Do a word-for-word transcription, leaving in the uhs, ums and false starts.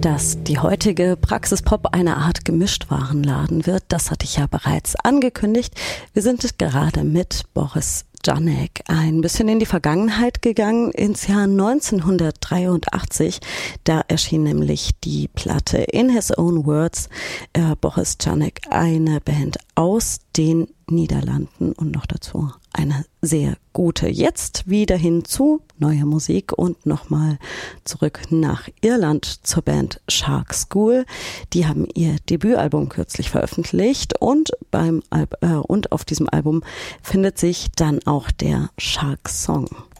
Dass die heutige Praxispop eine Art Gemischtwarenladen wird, das hatte ich ja bereits angekündigt. Wir sind gerade mit Boris Janek ein bisschen in die Vergangenheit gegangen, ins Jahr neunzehnhundertdreiundachtzig. Da erschien nämlich die Platte In His Own Words. Äh, Boris Janek, eine Band aus den Niederlanden und noch dazu eine sehr gute. Jetzt wieder hin zu neuer Musik und nochmal zurück nach Irland zur Band Shark School. Die haben ihr Debütalbum kürzlich veröffentlicht und beim Al- äh, und auf diesem Album findet sich dann auch der Shark Song.